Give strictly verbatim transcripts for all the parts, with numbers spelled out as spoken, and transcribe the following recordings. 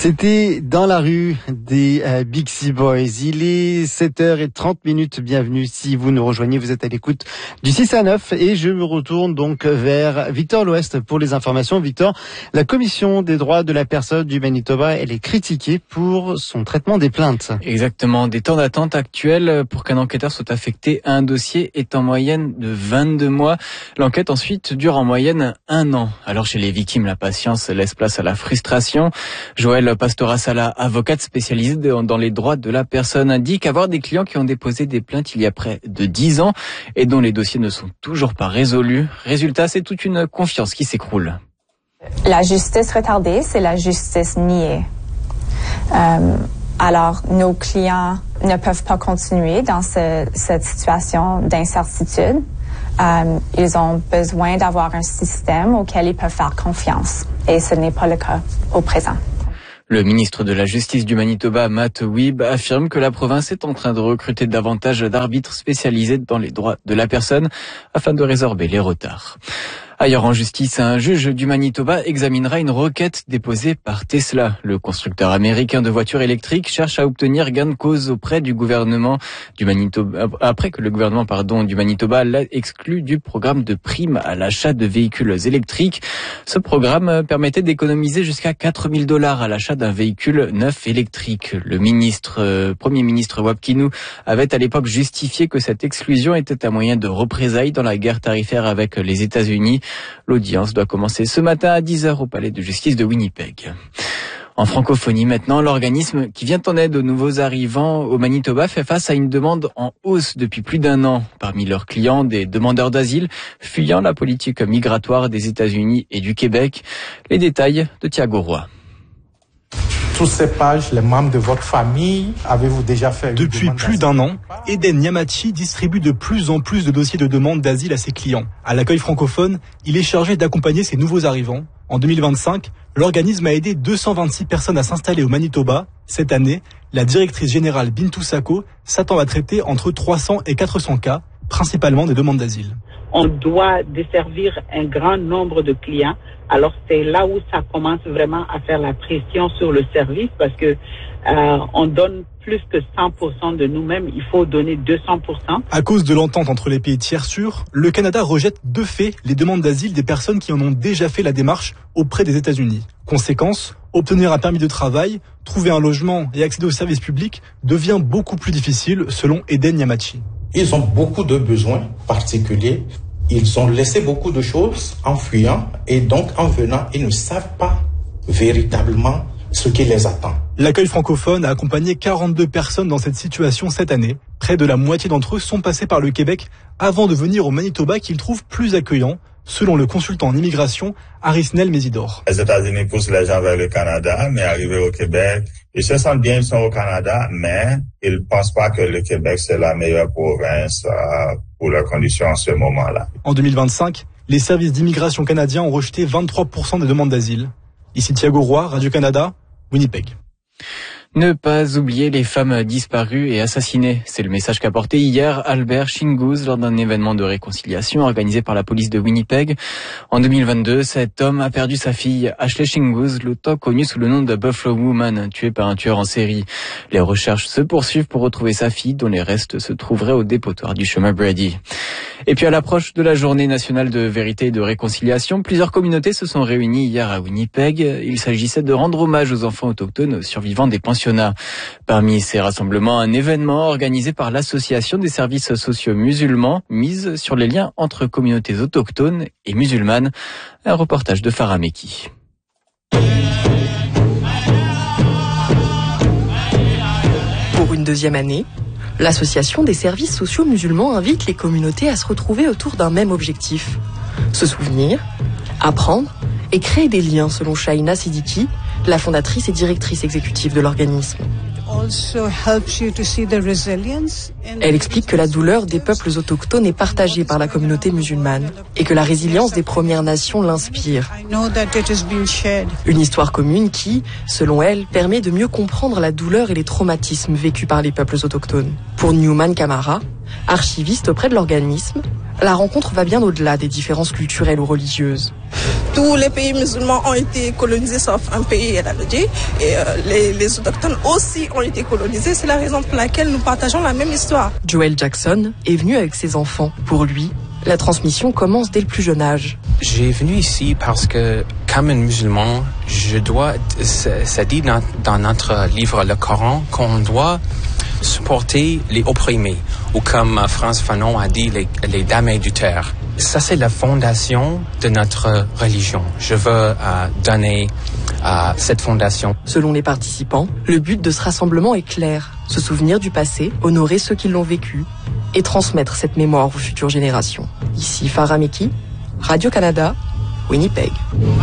C'était dans la rue des euh, Bixi Boys. Il est sept heures trente minutes. Bienvenue si vous nous rejoignez. Vous êtes à l'écoute du six à neuf et je me retourne donc vers Victor L'Ouest pour les informations. Victor, la Commission des droits de la personne du Manitoba, elle est critiquée pour son traitement des plaintes. Exactement. Des temps d'attente actuels pour qu'un enquêteur soit affecté à un dossier est en moyenne de vingt-deux mois. L'enquête ensuite dure en moyenne un an. Alors chez les victimes, la patience laisse place à la frustration. Joël Pastora-Sala, avocate spécialisée dans les droits de la personne, indique avoir des clients qui ont déposé des plaintes il y a près de dix ans et dont les dossiers ne sont toujours pas résolus. Résultat, c'est toute une confiance qui s'écroule. La justice retardée, c'est la justice niée. Euh, alors, nos clients ne peuvent pas continuer dans ce, cette situation d'incertitude. Euh, ils ont besoin d'avoir un système auquel ils peuvent faire confiance. Et ce n'est pas le cas au présent. Le ministre de la Justice du Manitoba, Matt Wiebe, affirme que la province est en train de recruter davantage d'arbitres spécialisés dans les droits de la personne afin de résorber les retards. Ailleurs en justice, un juge du Manitoba examinera une requête déposée par Tesla. Le constructeur américain de voitures électriques cherche à obtenir gain de cause auprès du gouvernement du Manitoba, après que le gouvernement, pardon, du Manitoba l'a exclu du programme de prime à l'achat de véhicules électriques. Ce programme permettait d'économiser jusqu'à quatre mille dollars à l'achat d'un véhicule neuf électrique. Le ministre, euh, premier ministre Wab Kinew avait à l'époque justifié que cette exclusion était un moyen de représailles dans la guerre tarifaire avec les États-Unis. L'audience doit commencer ce matin à dix heures au palais de justice de Winnipeg. En francophonie maintenant, l'organisme qui vient en aide aux nouveaux arrivants au Manitoba fait face à une demande en hausse depuis plus d'un an. Parmi leurs clients, des demandeurs d'asile fuyant la politique migratoire des États-Unis et du Québec. Les détails de Thiago Roy. Sous ces pages, les membres de votre famille, avez-vous déjà fait... Depuis plus d'un an, Eden Nyamachi distribue de plus en plus de dossiers de demande d'asile à ses clients. À l'accueil francophone, il est chargé d'accompagner ses nouveaux arrivants. En deux mille vingt-cinq, l'organisme a aidé deux cent vingt-six personnes à s'installer au Manitoba. Cette année, la directrice générale Bintou Sako s'attend à traiter entre trois cents et quatre cents cas, principalement des demandes d'asile. On doit desservir un grand nombre de clients. Alors c'est là où ça commence vraiment à faire la pression sur le service parce que euh, on donne plus que cent pour cent de nous-mêmes, il faut donner deux cents pour cent. À cause de l'entente entre les pays tiers sûrs, le Canada rejette de fait les demandes d'asile des personnes qui en ont déjà fait la démarche auprès des États-Unis. Conséquence, obtenir un permis de travail, trouver un logement et accéder aux services publics devient beaucoup plus difficile selon Eden Nyamachi. Ils ont beaucoup de besoins particuliers. Ils ont laissé beaucoup de choses en fuyant et donc en venant, ils ne savent pas véritablement ce qui les attend. L'accueil francophone a accompagné quarante-deux personnes dans cette situation cette année. Près de la moitié d'entre eux sont passés par le Québec avant de venir au Manitoba qu'ils trouvent plus accueillant, selon le consultant en immigration Arisnel Mésidor. Les États-Unis poussent les gens vers le Canada, mais arrivés au Québec, ils se sentent bien, ils sont au Canada, mais ils ne pensent pas que le Québec c'est la meilleure province euh, pour leurs conditions en ce moment-là. En deux mille vingt-cinq, les services d'immigration canadiens ont rejeté vingt-trois pour cent des demandes d'asile. Ici Thiago Roy, Radio-Canada, Winnipeg. Ne pas oublier les femmes disparues et assassinées. C'est le message qu'a porté hier Albert Shingouz lors d'un événement de réconciliation organisé par la police de Winnipeg. En deux mille vingt-deux, cet homme a perdu sa fille, Ashley Shingouz, longtemps connue sous le nom de Buffalo Woman, tuée par un tueur en série. Les recherches se poursuivent pour retrouver sa fille, dont les restes se trouveraient au dépotoir du chemin Brady. Et puis à l'approche de la journée nationale de vérité et de réconciliation, plusieurs communautés se sont réunies hier à Winnipeg. Il s'agissait de rendre hommage aux enfants autochtones survivants des pensionnats. Parmi ces rassemblements, un événement organisé par l'Association des services sociaux musulmans mise sur les liens entre communautés autochtones et musulmanes. Un reportage de Farah Meki. Pour une deuxième année, l'Association des services sociaux musulmans invite les communautés à se retrouver autour d'un même objectif. Se souvenir, apprendre et créer des liens selon Shaina Siddiqui, la fondatrice et directrice exécutive de l'organisme. Elle explique que la douleur des peuples autochtones est partagée par la communauté musulmane et que la résilience des Premières Nations l'inspire. Une histoire commune qui, selon elle, permet de mieux comprendre la douleur et les traumatismes vécus par les peuples autochtones. Pour Newman Camara, Archiviste auprès de l'organisme, la rencontre va bien au-delà des différences culturelles ou religieuses. Tous les pays musulmans ont été colonisés sauf un pays, elle a le dit, et euh, les, les autochtones aussi ont été colonisés. C'est la raison pour laquelle nous partageons la même histoire. Joel Jackson est venu avec ses enfants. Pour lui, la transmission commence dès le plus jeune âge. J'ai venu ici parce que, comme un musulman, je dois, ça dit dans, dans notre livre, le Coran, qu'on doit supporter les opprimés, ou comme Frantz Fanon a dit, les, les damnés du terre. Ça, c'est la fondation de notre religion. Je veux euh, donner à euh, cette fondation. Selon les participants, le but de ce rassemblement est clair. Se souvenir du passé, honorer ceux qui l'ont vécu et transmettre cette mémoire aux futures générations. Ici Farah Meki, Radio-Canada, Winnipeg.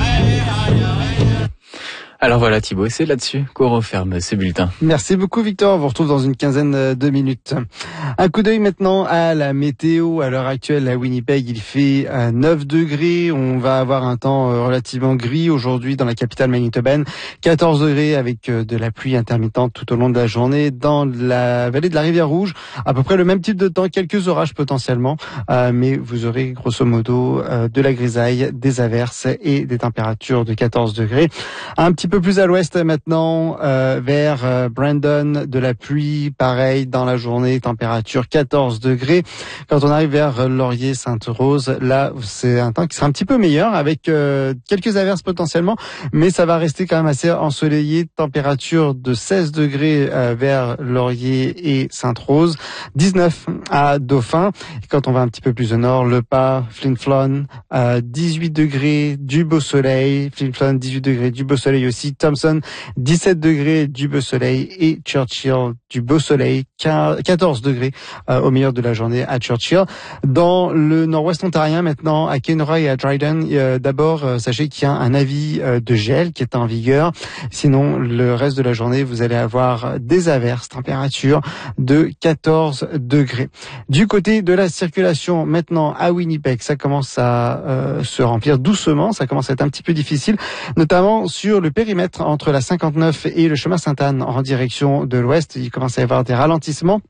Alors voilà Thibaut, c'est là-dessus qu'on referme ce bulletin. Merci beaucoup Victor, on vous retrouve dans une quinzaine de minutes. Un coup d'œil maintenant à la météo. À l'heure actuelle à Winnipeg, il fait neuf degrés. On va avoir un temps relativement gris aujourd'hui dans la capitale manitobaine. quatorze degrés avec de la pluie intermittente tout au long de la journée. Dans la vallée de la Rivière-Rouge, à peu près le même type de temps, quelques orages potentiellement, mais vous aurez grosso modo de la grisaille, des averses et des températures de quatorze degrés. Un petit Un peu plus à l'ouest maintenant, euh, vers euh, Brandon, de la pluie, pareil dans la journée, température quatorze degrés. Quand on arrive vers Laurier, Sainte-Rose, là c'est un temps qui sera un petit peu meilleur avec euh, quelques averses potentiellement, mais ça va rester quand même assez ensoleillé. Température de seize degrés euh, vers Laurier et Sainte-Rose, dix-neuf à Dauphin. Et quand on va un petit peu plus au nord, Le Pas, Flin Flon, euh, dix-huit degrés, du beau soleil, Flin Flon, dix-huit degrés, du beau soleil aussi. Thompson, dix-sept degrés, du beau soleil, et Churchill, du beau soleil, quatorze degrés euh, au milieu de la journée à Churchill. Dans le nord-ouest ontarien maintenant, à Kenora et à Dryden, euh, d'abord, euh, sachez qu'il y a un avis euh, de gel qui est en vigueur. Sinon, le reste de la journée, vous allez avoir des averses, température de quatorze degrés. Du côté de la circulation, maintenant à Winnipeg, ça commence à euh, se remplir doucement, ça commence à être un petit peu difficile, notamment sur le périmètre entre la cinquante-neuf et le chemin Sainte-Anne en direction de l'ouest. Il commence à y avoir des ralentissements.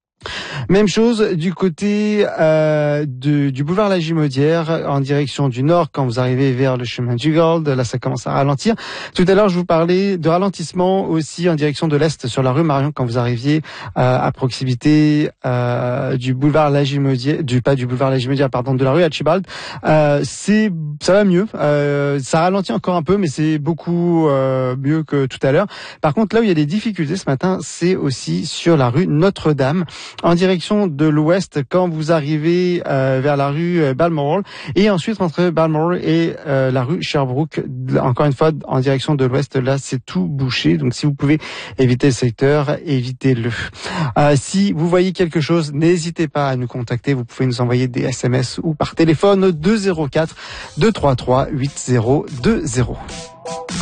Même chose du côté euh, de, du boulevard La Gimaudière en direction du nord quand vous arrivez vers le chemin du Gold. Là, ça commence à ralentir. Tout à l'heure, je vous parlais de ralentissement aussi en direction de l'est sur la rue Marion quand vous arriviez euh, à proximité euh, du boulevard La Gimaudière, du pas du boulevard La Gimaudière, pardon, de la rue Archibald. Euh, c'est ça va mieux. Euh, ça ralentit encore un peu, mais c'est beaucoup euh, mieux que tout à l'heure. Par contre, là où il y a des difficultés ce matin, c'est aussi sur la rue Notre-Dame en direction de l'ouest quand vous arrivez euh, vers la rue Balmoral et ensuite entre Balmoral et euh, la rue Sherbrooke. Encore une fois, en direction de l'ouest, là c'est tout bouché. Donc si vous pouvez éviter le secteur, évitez-le. Euh, si vous voyez quelque chose, n'hésitez pas à nous contacter. Vous pouvez nous envoyer des S M S ou par téléphone deux zéro quatre deux trois trois huit zéro deux zéro.